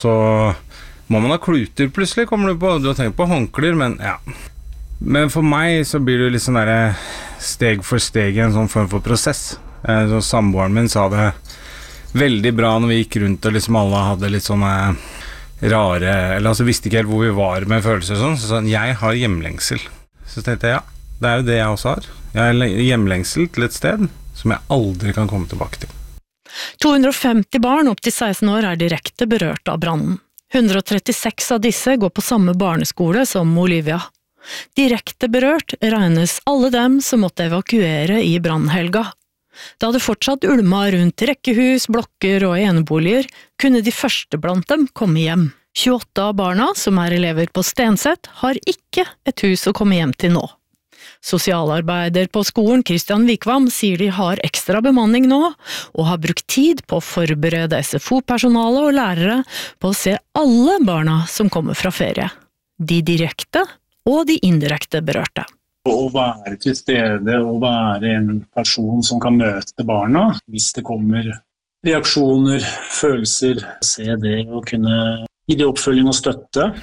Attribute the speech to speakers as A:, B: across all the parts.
A: Så må man ha kluter plutselig, kommer du har tenkt på håndklær, men ja. Men for meg så blir det litt sånn der steg for steg en sånn form for prosess. Så samboeren min sa det veldig bra når vi gikk rundt og liksom alle hadde litt sånne rare, eller altså visste ikke helt hvor vi var med følelser og sånn, så sa han, jeg har hjemlengsel. Så tenkte jeg, ja, det jo det jeg også har. Jeg har hjemlengsel til et sted som jeg aldri kan komme tilbake til.
B: 250 barn opp til 16 år direkte berørt av brannen. 136 av disse går på samme barneskole som Olivia. Direkte berørt regnes alle dem som måtte evakuere i brannhelga. Da det fortsatt ulma rundt rekkehus, blokker og eneboliger, kunne de første blant dem komme hjem. 28 av barna, som elever på Stenset, har ikke et hus å komme hjem til nå. Sosialarbeider på skolen Kristian Vikvam sier de har ekstra bemanning nå, og har brukt tid på å forberede SFO-personale og lærere på å se alle barna som kommer fra ferie. De direkte og de indirekte berørte.
C: Å være til stede og være en person som kan møte barna, hvis det kommer reaksjoner, følelser, se det og kunne gi det oppfølging og støtte.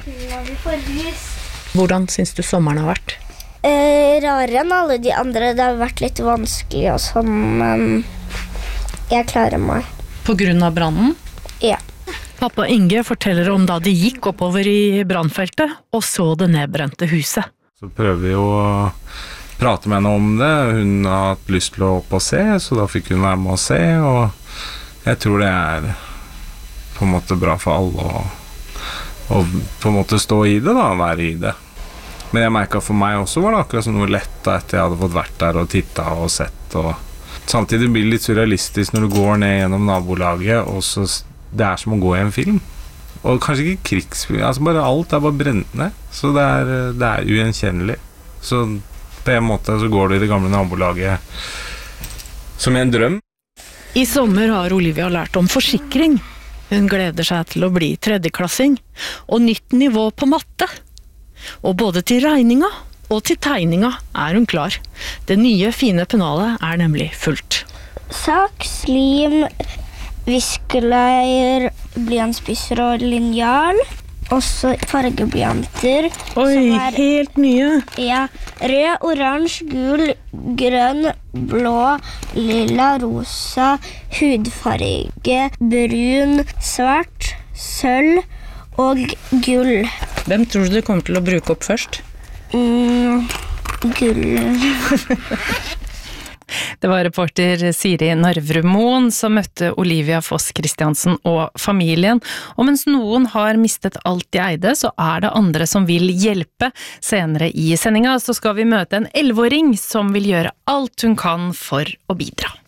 B: Hvordan synes du sommeren har vært?
D: Rarere enn alle de andre. Det har vært litt vanskelig og sånn, men jeg klarer meg.
B: På grunn av brannen?
D: Ja.
B: Pappa Inge forteller om da de gikk oppover i brannfeltet og så det nedbrente huset.
A: Så prøver vi å prate med henne om det. Hun har hatt lyst til å opp og se, så da fikk hun være med å se, og jeg tror det på en måte bra for alle å på en måte stå i det da, være i det. Men jeg merket for meg også var det akkurat som noe lett da, etter jeg hadde fått vært der og tittet og sett. Og samtidig blir det litt surrealistisk når du går ned gjennom nabolaget, og så det som å gå i en film. Og kanskje ikke krigsfilm, altså bare alt bare brent ned. Så det ugjenkjennelig. Så på en måte så går du i det gamle nabolaget som i en drøm.
B: I sommer har Olivia lært om forsikring. Hun gleder seg til å bli tredjeklassing, og nytt nivå på matte. Og både til regninga og til tegninga hun klar. Det nye, fine pennalet nemlig fullt.
D: Saks, lim, viskeleier, blyantspisser og linjal. Også fargeblyanter.
B: Oi, helt nye.
D: Ja, rød, oransje, gul, grønn, blå, lilla, rosa, hudfarge, brun, svart, sølv og gull.
B: Hvem tror du kommer til å bruke opp først?
D: Gull.
E: Det var reporter Siri Narvrumoen som møtte Olivia Foss Christiansen og familien. Og mens noen har mistet alt de eide, så det andre som vil hjelpe. Senere i sendinga så skal vi møte en 11-åring som vil gjøre alt hun kan for å bidra.